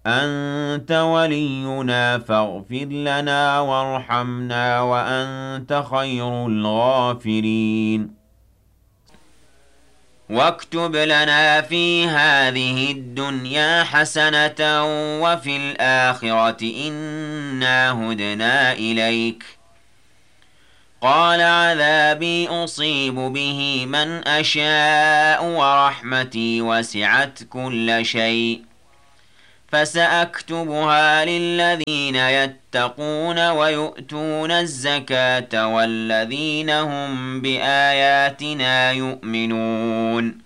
أنت ولينا فاغفر لنا وارحمنا وأنت خير الغافرين. واكتب لنا في هذه الدنيا حسنة وفي الآخرة إنا هدنا إليك. قال عذابي أصيب به من أشاء ورحمتي وسعت كل شيء فسأكتبها للذين يتقون ويؤتون الزكاة والذين هم بآياتنا يؤمنون.